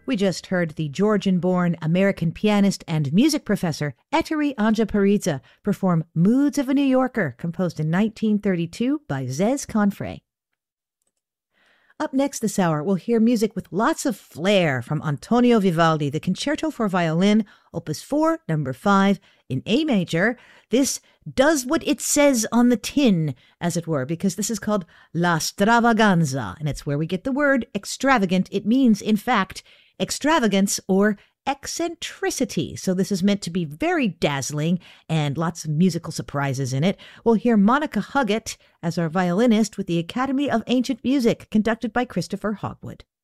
We just heard the Georgian-born American pianist and music professor Ettore Anjaparidze perform Moods of a New Yorker, composed in 1932 by Zez Confrey. Up next this hour, we'll hear music with lots of flair from Antonio Vivaldi, the Concerto for Violin, Opus 4, number 5, in A major. This does what it says on the tin, as it were, because this is called La Stravaganza, and it's where we get the word extravagant. It means, in fact, extravagance or eccentricity. So this is meant to be very dazzling and lots of musical surprises in it. We'll hear Monica Huggett as our violinist with the Academy of Ancient Music, conducted by Christopher Hogwood.